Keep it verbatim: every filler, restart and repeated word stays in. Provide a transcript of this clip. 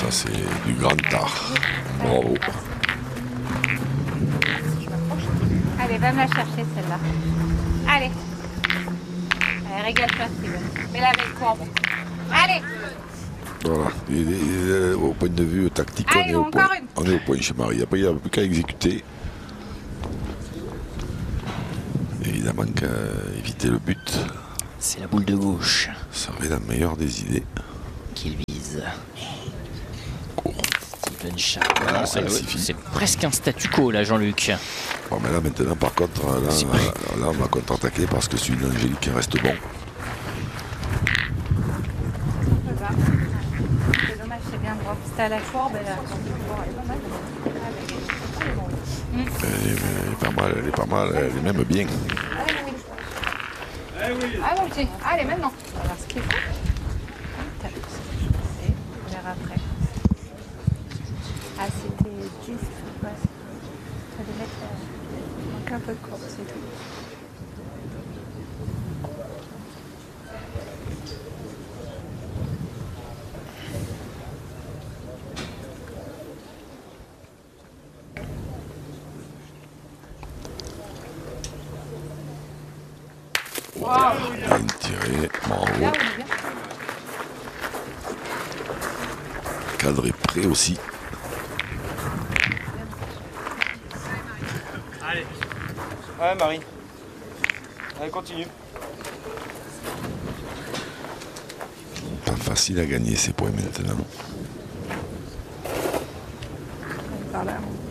c'est du grand art. Bravo. Allez, va me la chercher celle-là. Allez. Allez, régale-toi, Steven. Mets-la avec toi. Allez. Voilà. Et, et, au point de vue tactique, Allez, on, est au point. encore une. on est au point chez Marie. Après, il n'y a plus qu'à exécuter. Évidemment qu'à éviter le but. C'est la boule de gauche. Ça serait la meilleure des idées. Qu'il vise. Court. Steven Charbon. Voilà, ça c'est, suffit. c'est presque un statu quo là, Jean-Luc. Bon, mais là, maintenant, par contre, là, là, là on va contre-attaquer parce que c'est une Angélique qui reste bon. C'est dommage, c'est bien droit. C'était à la fourbe, elle a... Elle est, elle est pas mal, elle est pas mal, elle est même bien. Ah bon, tiens. Allez, maintenant. On va voir ce qu'il faut. On verra après. Ah, c'était juste. Ouais. Ça devait être. Euh, manquer un peu de course, c'est tout. Voilà, bien tiré, bravo. Là, on est bien. Cadre est prêt aussi. Allez. Ouais, Marie. Allez, continue. Pas facile à gagner ces points maintenant. Par là.